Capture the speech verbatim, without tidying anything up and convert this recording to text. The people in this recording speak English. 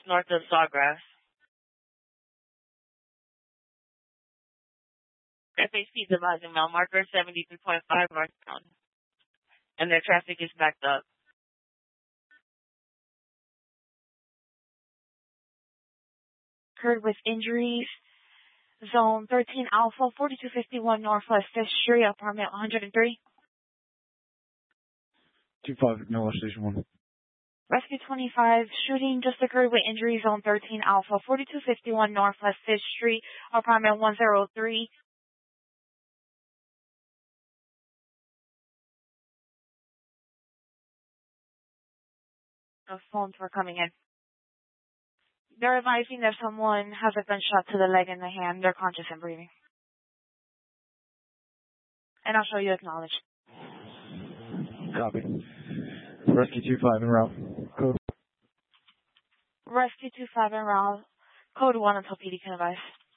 north of Sawgrass. F H P is advising mile marker seventy-three point five northbound. And their traffic is backed up. Occurred with injuries. Zone thirteen Alpha, forty-two fifty-one Northwest fifth Street, apartment one hundred three. two five, no, Station one. Rescue twenty-five, shooting just occurred with injuries. Zone thirteen Alpha, forty-two fifty-one Northwest fifth Street, apartment one oh three. The phones were coming in. They're advising that someone has a gunshot to the leg and the hand. They're conscious and breathing. And I'll show you acknowledged. Copy. Rescue two five en route. Code. Rescue two five en route. Code one until P D can advise.